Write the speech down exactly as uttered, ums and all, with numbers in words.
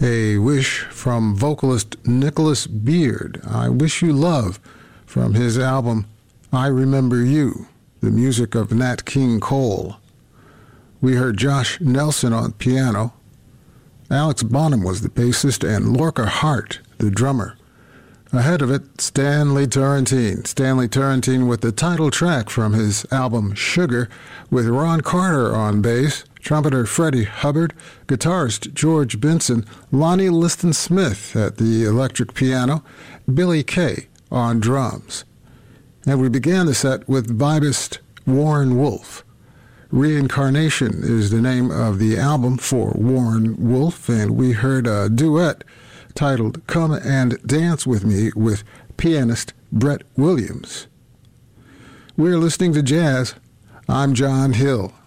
A Wish from vocalist Nicholas Beard. I Wish You Love from his album I Remember You, the music of Nat King Cole. We heard Josh Nelson on piano. Alex Bonham was the bassist and Lorca Hart, the drummer. Ahead of it, Stanley Turrentine. Stanley Turrentine with the title track from his album Sugar, with Ron Carter on bass, trumpeter Freddie Hubbard, guitarist George Benson, Lonnie Liston Smith at the electric piano, Billy Kay on drums. And we began the set with vibist Warren Wolf. Reincarnation is the name of the album for Warren Wolf, and we heard a duet titled Come and Dance With Me with pianist Brett Williams. We're listening to jazz. I'm John Hill.